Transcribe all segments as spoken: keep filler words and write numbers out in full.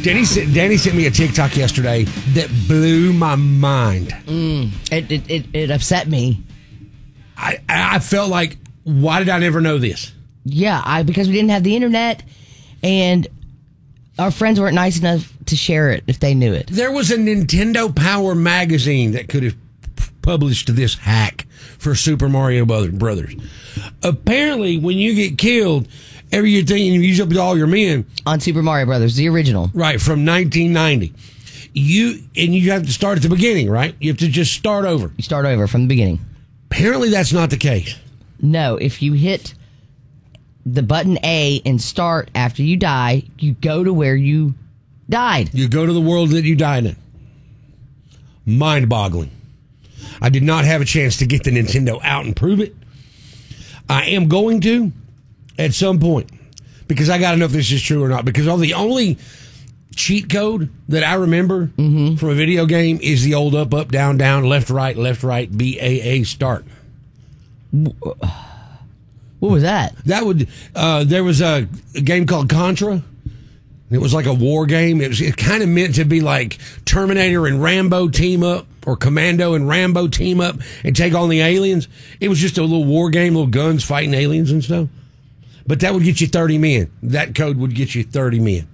Danny, sent- Danny sent me a TikTok yesterday that blew my mind. Mm, it, it, it, it upset me. I, I felt like, why did I never know this? Yeah, I because we didn't have the internet, and our friends weren't nice enough to share it if they knew it. There was a Nintendo Power magazine that could have published this hack for Super Mario Brothers. Apparently, when you get killed, every thing you use up all your men on Super Mario Brothers, the original, right from nineteen ninety. You and you have to start at the beginning, right? You have to just start over. You start over from the beginning. Apparently, that's not the case. No, if you hit the button A and start after you die, you go to where you died. You go to the world that you died in. Mind-boggling. I did not have a chance to get the Nintendo out and prove it. I am going to at some point because I got to know if this is true or not. Because all the only cheat code that I remember mm-hmm. from a video game is the old up, up, down, down, left, right, left, right, B A A start. What was that? That would. Uh, there was a, a game called Contra. It was like a war game. It was it kind of meant to be like Terminator and Rambo team up, or Commando and Rambo team up and take on the aliens. It was just a little war game, little guns fighting aliens and stuff. But that would get you thirty men. That code would get you thirty men.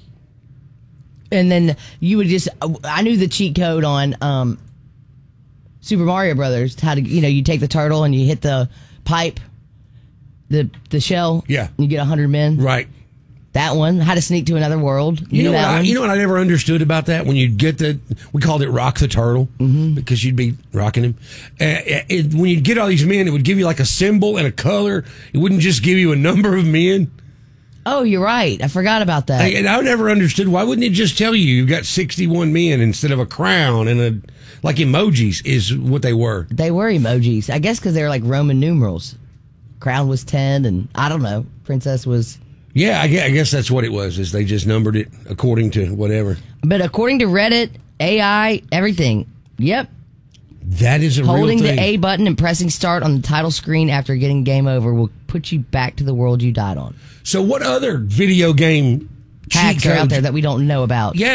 And then you would just, I knew the cheat code on um, Super Mario Brothers. How to, you know, you take the turtle and you hit the pipe, the the shell. Yeah. And you get one hundred men. Right. That one, how to sneak to another world. You, you know, know what that I, one? you know what I never understood about that? When you get the, we called it rock the turtle mm-hmm. because you'd be rocking him. Uh, it, when you'd get all these men, it would give you like a symbol and a color. It wouldn't just give you a number of men. Oh, you're right. I forgot about that. And I never understood, why wouldn't it just tell you you've got sixty-one men instead of a crown and a, like emojis is what they were. They were emojis. I guess because they were like Roman numerals. Crown was ten and I don't know. Princess was... Yeah, I guess, I guess that's what it was, is they just numbered it according to whatever. But according to Reddit, A I, everything, yep. That is a Holding real thing. the A button and pressing start on the title screen after getting game over will put you back to the world you died on. So what other video game hacks cheat are out codes- there that we don't know about? Yeah.